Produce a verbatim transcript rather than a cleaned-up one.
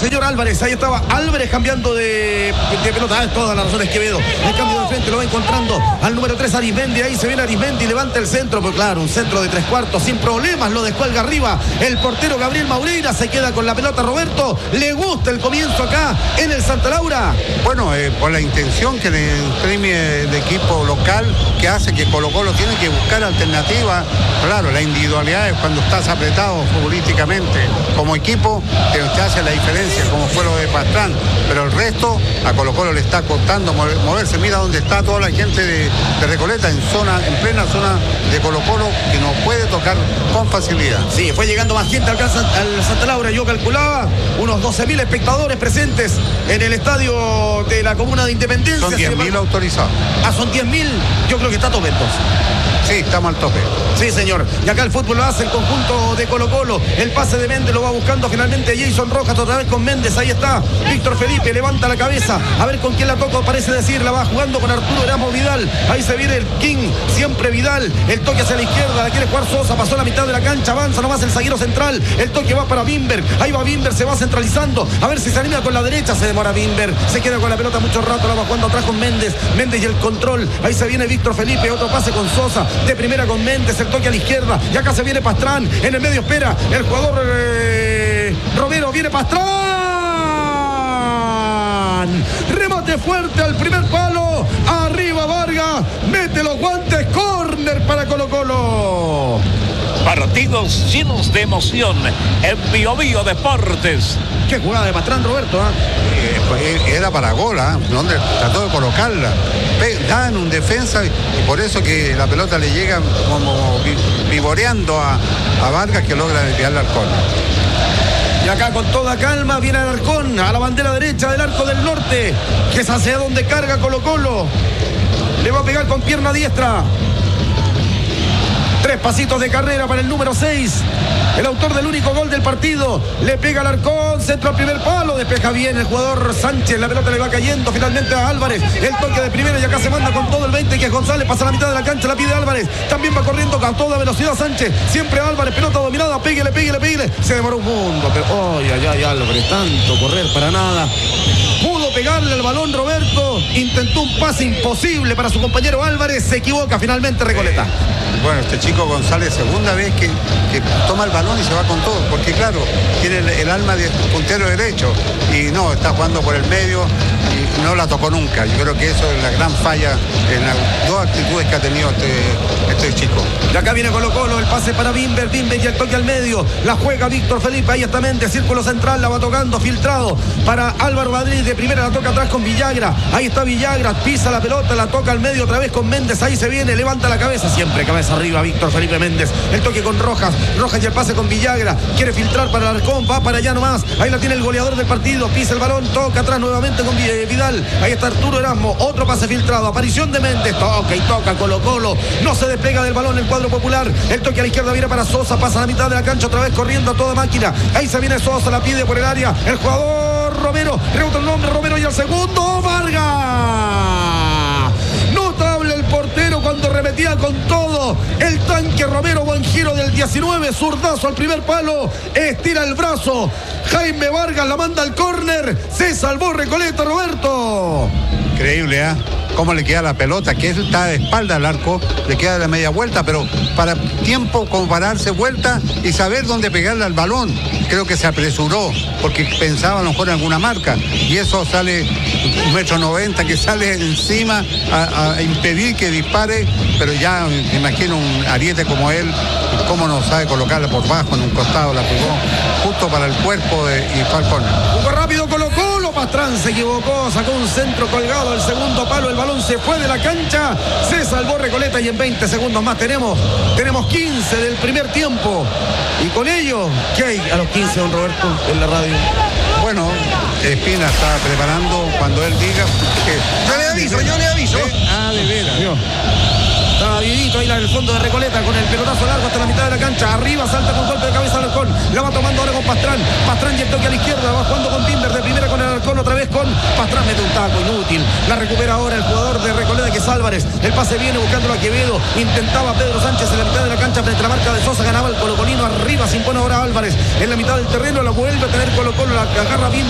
señor Álvarez. Ahí estaba Álvarez cambiando de, de pelota. Ah, todas las razones Quevedo. El cambio de frente lo va encontrando al número tres, Arismendi. Ahí se viene Arismendi, levanta el centro. Pues claro, un centro de tres cuartos sin problemas. Lo descuelga arriba el portero Gabriel Maureira. Se queda con la pelota Roberto. Le gusta el comienzo acá en el Santa Laura. Bueno, eh, por la intención que le imprime el equipo local, que hace que Colo Colo tiene que buscar alternativas. Claro, la individualidad es cuando estás apretado futbolísticamente. Como equipo te, te hace la diferencia, como fue lo de Pastrán. Pero el resto, a Colo Colo le está costando moverse. Mira dónde está toda la gente de, de Recoleta, en zona, en plena zona de Colo Colo, que no puede tocar con facilidad. Sí, fue llegando más gente acá al Santa Laura. Yo calculaba unos doce mil espectadores presentes en el estadio de la Comuna de Independencia. Son diez mil autorizados. Ah, son diez mil. Yo creo que está a tope entonces. Sí, estamos al tope. Sí, señor. Y acá el fútbol lo hace el conjunto de Colo Colo. El pase de Méndez lo va buscando finalmente Jason Rojas, otra vez con Méndez. Ahí está Víctor Felipe, levanta la cabeza. A ver con quién la toca, parece decir. La va jugando con Arturo Erasmo Vidal. Ahí se viene el King, siempre Vidal. El toque hacia la izquierda, la quiere jugar Sosa. Pasó la mitad de la cancha, avanza nomás el zaguero central. El toque va para Bimber. Ahí va Bimber, se va centralizando. A ver si se anima con la derecha. Se demora Bimber. Se queda con la pelota mucho rato. La va jugando atrás con Méndez. Méndez y el control. Ahí se viene Víctor Felipe. Otro pase con Sosa. De primera con Méndez. El toque a la izquierda. Y acá se viene Pastrán. En el medio espera el jugador eh, Romero. Viene Pastrán. Remate fuerte al primer palo. Arriba Vargas. Mete los guantes. Córner para Colo Colo. Partidos llenos de emoción en Bio Bio Deportes. Qué jugada de Pastrán, Roberto. ¿eh? Eh, pues, era para gol, ¿eh? Donde trató de colocarla. Dan un defensa y por eso que la pelota le llega como vivoreando a, a Vargas, que logra desviarla al córner. Y acá con toda calma viene Alarcón a la bandera derecha del arco del norte, que es hacia donde carga Colo Colo. Le va a pegar con pierna diestra. Tres pasitos de carrera para el número seis. El autor del único gol del partido. Le pega al Alarcón, centro al primer palo. Despeja bien el jugador Sánchez. La pelota le va cayendo finalmente a Álvarez. El toque de primera y acá se manda con todo el veinte, que es González. Pasa la mitad de la cancha, la pide Álvarez. También va corriendo a toda velocidad Sánchez. Siempre Álvarez, pelota dominada. Pégale, pégale, pégale. Se demoró un mundo. Pero, ay, ay, ay, Álvarez. Tanto correr para nada. Pudo pegarle el balón Roberto. Intentó un pase imposible para su compañero Álvarez. Se equivoca finalmente Recoleta. Bueno, este chico González, segunda vez que, que toma el balón y se va con todo, porque claro, tiene el, el alma de puntero derecho y no, está jugando por el medio y no la tocó nunca. Yo creo que eso es la gran falla en las dos actitudes que ha tenido este, este chico. Y acá viene Colo Colo, el pase para Bimber, Bimber y el toque al medio, la juega Víctor Felipe, ahí está Méndez, círculo central, la va tocando, filtrado para Álvaro Madrid, de primera la toca atrás con Villagra, ahí está Villagra, pisa la pelota, la toca al medio otra vez con Méndez, ahí se viene, levanta la cabeza, siempre cabeza arriba Víctor Felipe Méndez, el toque con Rojas, Rojas y el pase con Villagra, quiere filtrar para el Alarcón, va para allá nomás, ahí la tiene el goleador del partido, pisa el balón, toca atrás nuevamente con Vidal, ahí está Arturo Erasmo, otro pase filtrado, aparición de Méndez, toca y toca Colo Colo, no se despega del balón el cuadro popular, el toque a la izquierda viene para Sosa, pasa a la mitad de la cancha otra vez corriendo a toda máquina, ahí se viene Sosa, la pide por el área, el jugador Romero, rebota el nombre Romero y al segundo, Vargas, notable el portero cuando remetía con todo, el tanque Romero, buen giro del diecinueve, zurdazo al primer palo, estira el brazo, Jaime Vargas la manda al córner, se salvó Recoleta, Roberto. Increíble, ¿eh? Cómo le queda la pelota, que él está de espalda al arco, le queda la media vuelta, pero para tiempo como para darse vuelta y saber dónde pegarle al balón. Creo que se apresuró, porque pensaba a lo mejor en alguna marca, y eso sale un metro noventa, que sale encima a, a impedir que dispare, pero ya me imagino un ariete como él, cómo no sabe colocarla por bajo, en un costado la pegó, justo para el cuerpo de, y Falcón. Jugó rápido Colo Colo, Pastrán se equivocó, sacó un centro colgado al segundo palo, el balón se fue de la cancha, se salvó Recoleta y en veinte segundos más tenemos, tenemos quince del primer tiempo. Y con ello, ¿qué hay a los quince, don Roberto, en la radio? Bueno, Espina está preparando cuando él diga que... Yo le aviso, yo le aviso. Ah, de veras. Estaba vivito ahí en el fondo de Recoleta con el pelotazo largo hasta la mitad de la cancha. Arriba salta con golpe de cabeza Alarcón. La va tomando ahora con Pastrán. Pastrán y el toque a la izquierda. Va jugando con Bimber de primera con el Alarcón. Otra vez con Pastrán. Mete un taco inútil. La recupera ahora el jugador de Recoleta, que es Álvarez. El pase viene buscándolo a Quevedo. Intentaba Pedro Sánchez en la mitad de la cancha frente a la marca de Sosa. Ganaba el colocolino. Arriba se impone ahora Álvarez. En la mitad del terreno la vuelve a tener Colo Colo. La agarra Bimber.